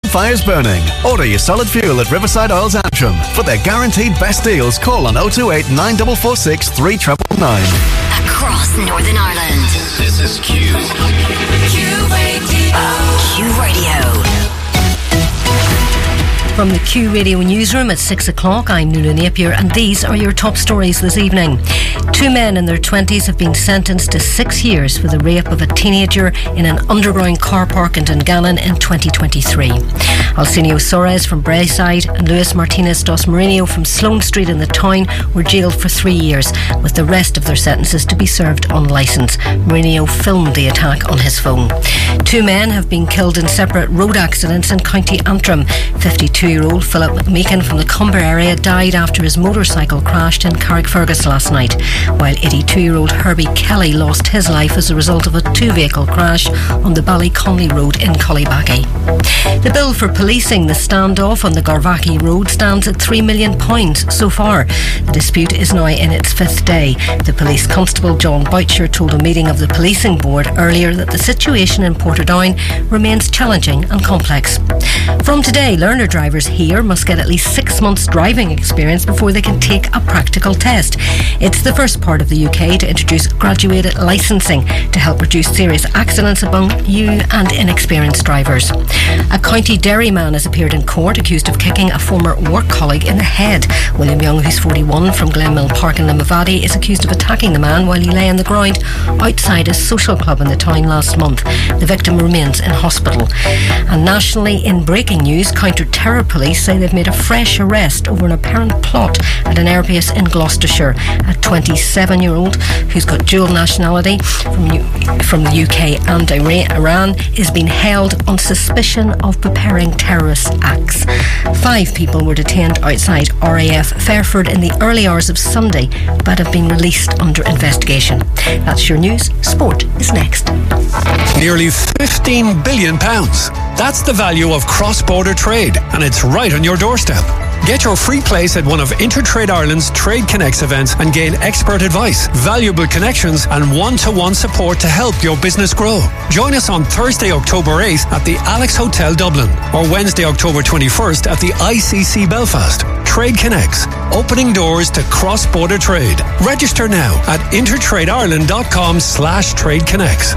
fires burning. Order your solid fuel at Riverside Oils Antrim. For their guaranteed best deals, call on 028 9446 3999. Across Northern Ireland. This is Q. Q Radio. Q Radio. From the Q Radio newsroom at 6 o'clock, I'm Nuala Napier, and these are your top stories this evening. 2 men in their 20s have been sentenced to 6 years for the rape of a teenager in an underground car park in Dungannon in 2023. Alcinio Soares from Braeside and Luis Martinez dos Mourinho from Sloane Street in the town were jailed for 3 years, with the rest of their sentences to be served on licence. Mourinho filmed the attack on his phone. 2 men have been killed in separate road accidents in County Antrim. 52-year-old Philip Meakin from the Cumber area died after his motorcycle crashed in Carrickfergus last night, while 82-year-old Herbie Kelly lost his life as a result of a 2-vehicle crash on the Ballyconley Road in Collybackie. The bill for policing the standoff on the Garvackie Road stands at £3 million so far. The dispute is now in its 5th day. The police constable John Boucher told a meeting of the policing board earlier that the situation in Portadown remains challenging and complex. From today, learner drivers here must get at least 6 months driving experience before they can take a practical test. It's the first part of the UK to introduce graduated licensing to help reduce serious accidents among new and inexperienced drivers. A County Derry man has appeared in court accused of kicking a former work colleague in the head. William Young, who's 41, from Glenmill Park in Limavady, is accused of attacking the man while he lay on the ground outside a social club in the town last month. The victim remains in hospital. And nationally, in breaking news, counter-terror police say they've made a fresh arrest over an apparent plot at an airbase in Gloucestershire. A 27-year-old who's got dual nationality from the UK and Iran is being held on suspicion of preparing terrorist acts. 5 people were detained outside RAF Fairford in the early hours of Sunday but have been released under investigation. That's your news. Sport is next. Nearly £15 billion. That's the value of cross-border trade, and it's right on your doorstep. Get your free place at one of Intertrade Ireland's Trade Connects events and gain expert advice, valuable connections and one-to-one support to help your business grow. Join us on Thursday, October 8th at the Alex Hotel Dublin or Wednesday, October 21st at the ICC Belfast. Trade Connects, opening doors to cross-border trade. Register now at intertradeireland.com/tradeconnects.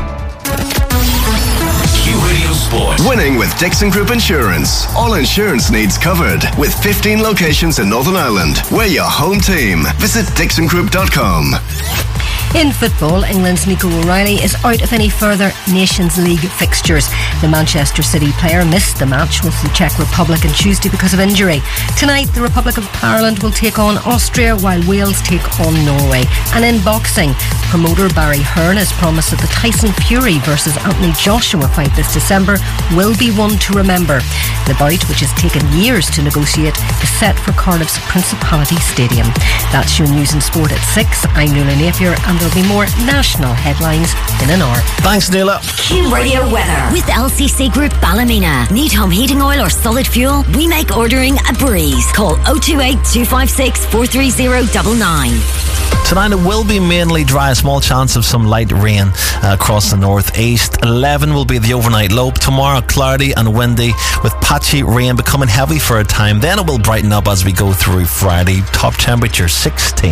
Sport. Winning with Dixon Group Insurance. All insurance needs covered. With 15 locations in Northern Ireland. We're your home team. Visit dixongroup.com. In football, England's Nico O'Reilly is out of any further Nations League fixtures. The Manchester City player missed the match with the Czech Republic on Tuesday because of injury. Tonight, the Republic of Ireland will take on Austria while Wales take on Norway. And in boxing, promoter Barry Hearn has promised that the Tyson Fury versus Anthony Joshua fight this December will be one to remember. The bout, which has taken years to negotiate, is set for Cardiff's Principality Stadium. That's your news and sport at 6. I'm Nuala Napier, and there'll be more national headlines in an hour. Thanks, Nuala. Q Radio weather with LCC Group Ballymena. Need home heating oil or solid fuel? We make ordering a breeze. Call 028 256 43099. Tonight it will be mainly dry, a small chance of some light rain across the northeast. 11 will be the overnight low. Tomorrow cloudy and windy with patchy rain becoming heavy for a time. Then it will brighten up as we go through Friday. Top temperature 16.